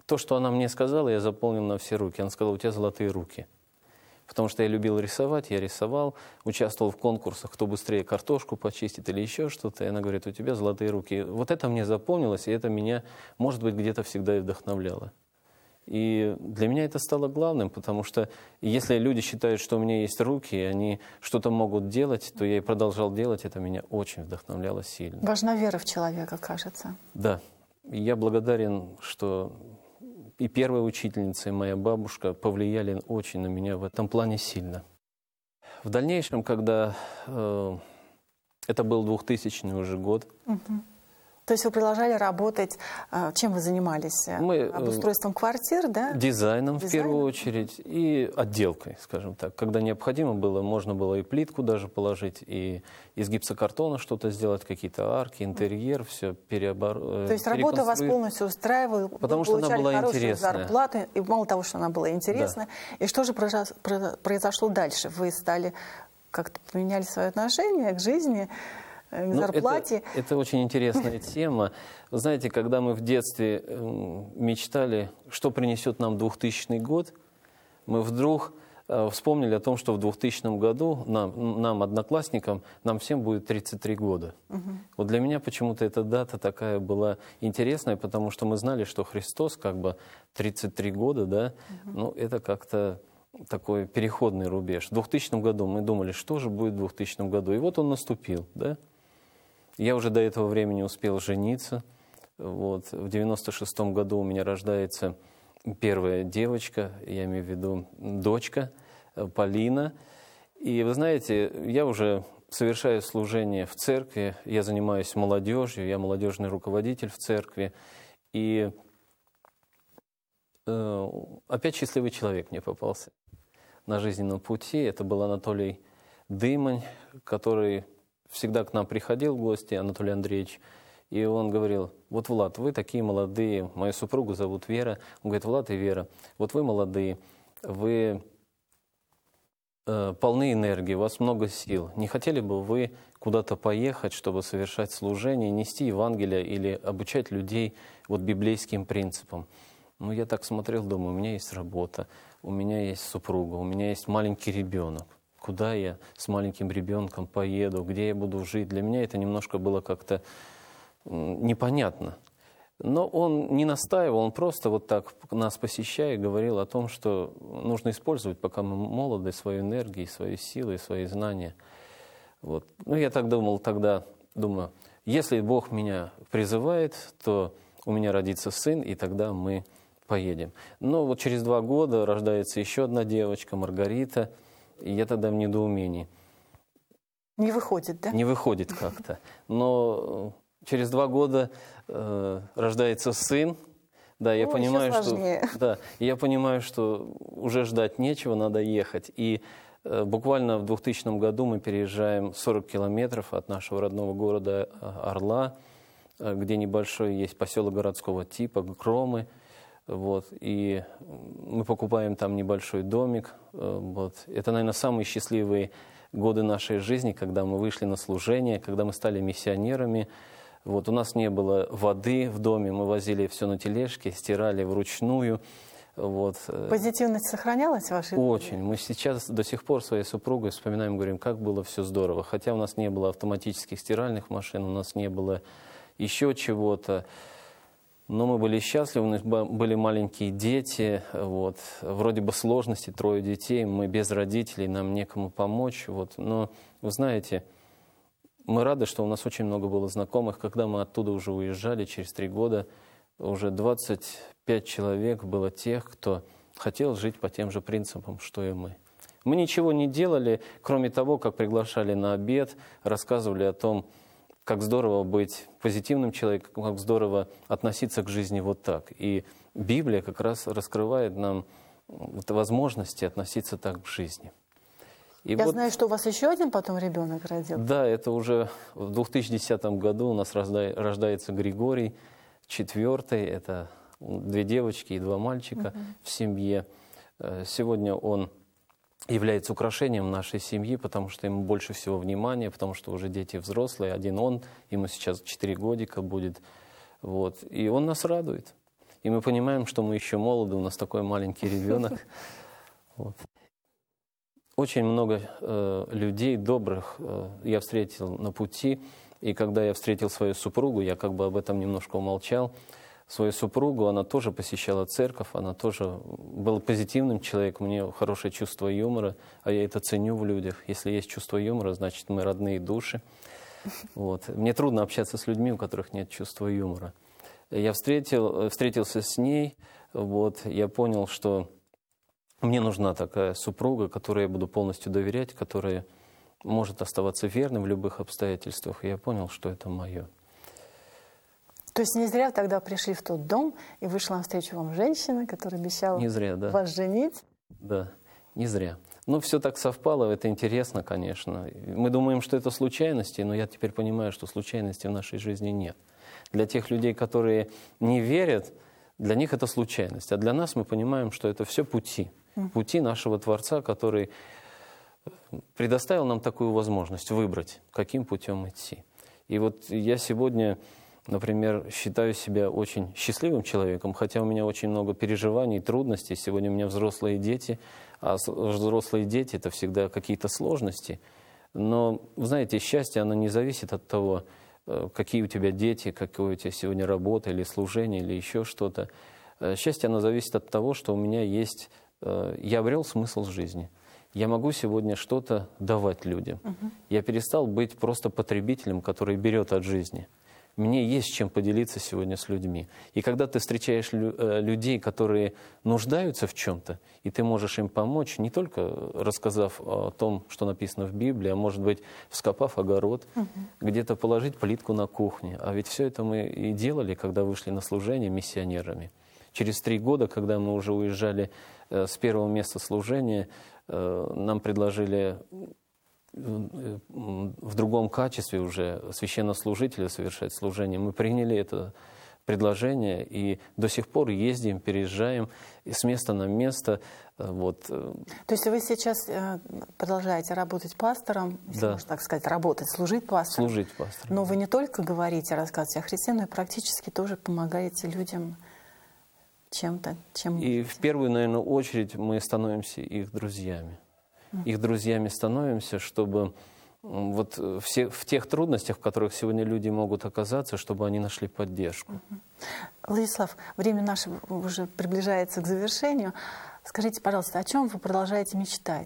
то, что она мне сказала, я запомнил на все руки. Она сказала: у тебя золотые руки. Потому что я любил рисовать, я рисовал, участвовал в конкурсах, кто быстрее картошку почистит или еще что-то. И она говорит: у тебя золотые руки. Вот это мне запомнилось, и это меня, может быть, где-то всегда и вдохновляло. И для меня это стало главным, потому что если люди считают, что у меня есть руки, и они что-то могут делать, то я и продолжал делать. Это меня очень вдохновляло сильно. Важна вера в человека, кажется. Да. И я благодарен, что и первая учительница, и моя бабушка повлияли очень на меня в этом плане сильно. В дальнейшем, когда это был 2000 уже год, То есть вы продолжали работать, чем вы занимались? Обустройством квартир, да? Дизайном в первую очередь и отделкой, скажем так. Когда необходимо было, можно было и плитку даже положить, и из гипсокартона что-то сделать, какие-то арки, интерьер, все переоборудовать. То есть работа вас полностью устраивала, потому что она была интересная. Зарплату, и мало того, что она была интересная. Да. И что же произошло дальше? Вы стали как-то поменяли свое отношение к жизни, к зарплате. Это очень интересная тема. Вы знаете, когда мы в детстве мечтали, что принесет нам 2000 год, мы вдруг вспомнили о том, что в 2000 году нам, одноклассникам, нам всем будет 33 года. Вот для меня почему-то эта дата такая была интересная, потому что мы знали, что Христос как бы 33 года, да, ну это как-то такой переходный рубеж. В 2000 году мы думали, что же будет в 2000 году, и вот он наступил, да. Я уже до этого времени успел жениться. Вот. В 96-м году у меня рождается первая девочка, я имею в виду дочка Полина. И вы знаете, я уже совершаю служение в церкви, я занимаюсь молодежью, я молодежный руководитель в церкви. И опять счастливый человек мне попался на жизненном пути. Это был Анатолий Дымань, который всегда к нам приходил в гости, Анатолий Андреевич, и он говорил: вот, Влад, вы такие молодые, мою супругу зовут Вера. Он говорит: Влад и Вера, вот вы молодые, вы полны энергии, у вас много сил. Не хотели бы вы куда-то поехать, чтобы совершать служение, нести Евангелие или обучать людей вот библейским принципам? Ну, я так смотрел, думаю, у меня есть работа, у меня есть супруга, у меня есть маленький ребенок. Куда я с маленьким ребенком поеду, где я буду жить? Для меня это немножко было как-то непонятно. Но он не настаивал, он просто вот так нас посещая говорил о том, что нужно использовать, пока мы молоды, свою энергию, свои силы, свои знания. Вот. Ну, я так думал тогда, думаю, если Бог меня призывает, то у меня родится сын, и тогда мы поедем. Но вот через 2 года рождается еще одна девочка, Маргарита, и я тогда в недоумении. Не выходит, да? Не выходит как-то. Но через 2 года рождается сын. Да, я понимаю, я понимаю, что уже ждать нечего, надо ехать. И буквально в 2000 году мы переезжаем 40 километров от нашего родного города Орла, где небольшой есть поселок городского типа, Громы. Вот, и мы покупаем там небольшой домик. Вот. Это, наверное, самые счастливые годы нашей жизни, когда мы вышли на служение, когда мы стали миссионерами. Вот. У нас не было воды в доме, мы возили все на тележке, стирали вручную. Вот. Позитивность сохранялась в вашей жизни? Очень. Мы сейчас до сих пор своей супругой вспоминаем, говорим, как было все здорово. Хотя у нас не было автоматических стиральных машин, у нас не было еще чего-то. Но мы были счастливы, у нас были маленькие дети, вот. Вроде бы сложности, 3 детей, мы без родителей, нам некому помочь. Вот. Но, вы знаете, мы рады, что у нас очень много было знакомых. Когда мы оттуда уже уезжали, через 3 года, уже 25 человек было тех, кто хотел жить по тем же принципам, что и мы. Мы ничего не делали, кроме того, как приглашали на обед, рассказывали о том, как здорово быть позитивным человеком, как здорово относиться к жизни вот так. И Библия как раз раскрывает нам возможности относиться так к жизни. И я знаю, что у вас еще один потом ребенок родился. Да, это уже в 2010 году у нас рождается Григорий, 4-й. Это 2 девочки и 2 мальчика в семье. Сегодня он является украшением нашей семьи, потому что ему больше всего внимания, потому что уже дети взрослые, один он, ему сейчас 4 годика будет. Вот. И он нас радует. И мы понимаем, что мы еще молоды, у нас такой маленький ребенок. Вот. Очень много людей добрых я встретил на пути. И когда я встретил свою супругу, я как бы об этом немножко умолчал. Свою супругу, она тоже посещала церковь, она тоже была позитивным человеком, у нее хорошее чувство юмора, а я это ценю в людях. Если есть чувство юмора, значит, мы родные души. Вот. Мне трудно общаться с людьми, у которых нет чувства юмора. Я встретился с ней, вот, я понял, что мне нужна такая супруга, которой я буду полностью доверять, которая может оставаться верной в любых обстоятельствах. И я понял, что это мое. То есть не зря тогда пришли в тот дом, и вышла навстречу вам женщина, которая обещала вас женить? Да, не зря. Ну, все так совпало, это интересно, конечно. Мы думаем, что это случайности, но я теперь понимаю, что случайностей в нашей жизни нет. Для тех людей, которые не верят, для них это случайность. А для нас мы понимаем, что это все пути. Пути нашего Творца, который предоставил нам такую возможность выбрать, каким путем идти. И вот я сегодня, например, считаю себя очень счастливым человеком, хотя у меня очень много переживаний, трудностей. Сегодня у меня взрослые дети, а взрослые дети – это всегда какие-то сложности. Но, вы знаете, счастье, оно не зависит от того, какие у тебя дети, какое у тебя сегодня работа или служение, или еще что-то. Счастье, оно зависит от того, что у меня есть… Я обрел смысл жизни. Я могу сегодня что-то давать людям. Я перестал быть просто потребителем, который берет от жизни. Мне есть чем поделиться сегодня с людьми. И когда ты встречаешь людей, которые нуждаются в чем-то, и ты можешь им помочь, не только рассказав о том, что написано в Библии, а может быть, вскопав огород, где-то положить плитку на кухне. А ведь все это мы и делали, когда вышли на служение миссионерами. Через 3 года, когда мы уже уезжали с первого места служения, нам предложили в другом качестве уже священнослужителя совершать служение. Мы приняли это предложение и до сих пор ездим, переезжаем с места на место. Вот. То есть вы сейчас продолжаете работать пастором, если можно так сказать, работать, служить пастором. Служить пастором. Но вы не только говорите, рассказываете о Христе, но и практически тоже помогаете людям чем-то. И в первую, наверное, очередь мы становимся их друзьями. Их друзьями становимся, чтобы вот в тех трудностях, в которых сегодня люди могут оказаться, чтобы они нашли поддержку. Владислав, время наше уже приближается к завершению. Скажите, пожалуйста, о чем вы продолжаете мечтать?